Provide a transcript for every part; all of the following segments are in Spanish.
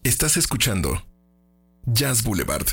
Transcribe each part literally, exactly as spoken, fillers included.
Estás escuchando Jazz Boulevard.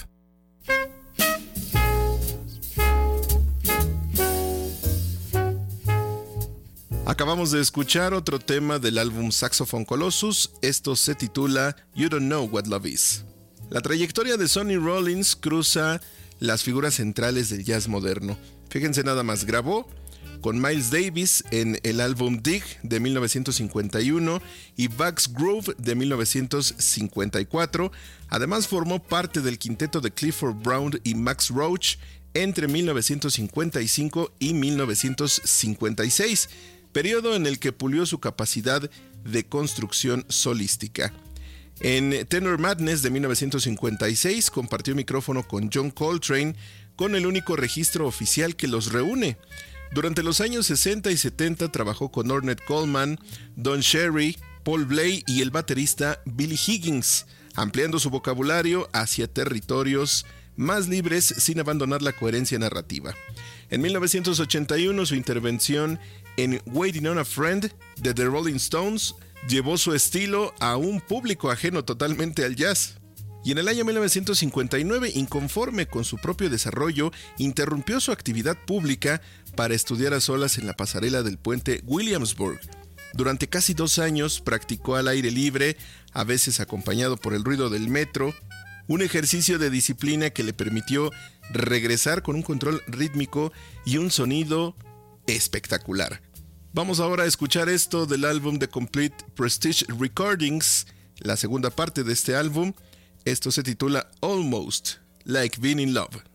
Acabamos de escuchar otro tema del álbum Saxophone Colossus. Esto se titula You Don't Know What Love Is. La trayectoria de Sonny Rollins cruza las figuras centrales del jazz moderno. Fíjense nada más, grabó con Miles Davis en el álbum Dig de mil novecientos cincuenta y uno y Bugs Groove de mil novecientos cincuenta y cuatro. Además formó parte del quinteto de Clifford Brown y Max Roach entre mil novecientos cincuenta y cinco y mil novecientos cincuenta y seis, periodo en el que pulió su capacidad de construcción solística. En Tenor Madness de mil novecientos cincuenta y seis compartió micrófono con John Coltrane, con el único registro oficial que los reúne. Durante los años sesenta y setenta trabajó con Ornette Coleman, Don Cherry, Paul Bley y el baterista Billy Higgins, ampliando su vocabulario hacia territorios más libres sin abandonar la coherencia narrativa. En mil novecientos ochenta y uno su intervención en Waiting on a Friend de The Rolling Stones llevó su estilo a un público ajeno totalmente al jazz. Y en el año mil novecientos cincuenta y nueve, inconforme con su propio desarrollo, interrumpió su actividad pública para estudiar a solas en la pasarela del puente Williamsburg. Durante casi dos años practicó al aire libre, a veces acompañado por el ruido del metro, un ejercicio de disciplina que le permitió regresar con un control rítmico y un sonido espectacular. Vamos ahora a escuchar esto del álbum The Complete Prestige Recordings, la segunda parte de este álbum. Esto se titula Almost Like Being in Love.